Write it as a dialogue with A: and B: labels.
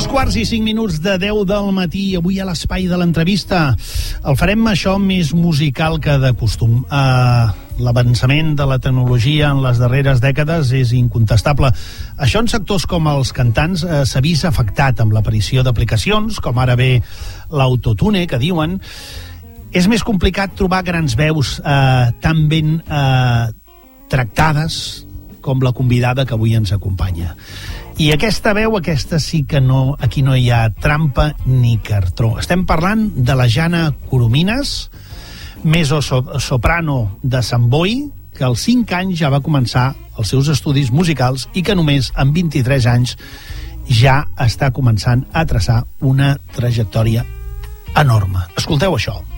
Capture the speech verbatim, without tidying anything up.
A: Dos quarts i cinc minuts de deu del matí, avui a l'espai de l'entrevista. El farem això més musical que de costum. Uh, L'avançament de la tecnologia en les darreres dècades és incontestable. Això en sectors com els cantants uh, s'ha vist afectat amb l'aparició d'aplicacions, com ara ve l'autotune, que diuen. És més complicat trobar grans veus uh, tan ben uh, tractades com la convidada que avui ens acompanya. I aquesta veu, aquesta sí que no, aquí no hi ha trampa ni cartró. Estem parlant de la Jana Coromines, mezzosoprano de Sant Boi, que als cinc anys ja va començar els seus estudis musicals i que només amb vint-i-tres anys ja està començant a traçar una trajectòria enorme. Escolteu això.